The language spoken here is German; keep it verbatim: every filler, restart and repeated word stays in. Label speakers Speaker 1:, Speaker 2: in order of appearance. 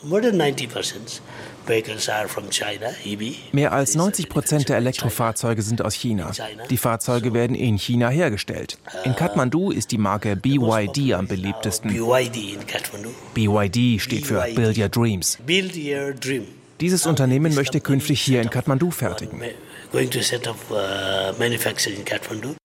Speaker 1: Mehr als neunzig Prozent der Elektrofahrzeuge sind aus China. Die Fahrzeuge werden in China hergestellt. In Kathmandu ist die Marke B Y D am beliebtesten. B Y D steht für Build Your Dreams. Dieses Unternehmen möchte künftig hier in Kathmandu fertigen.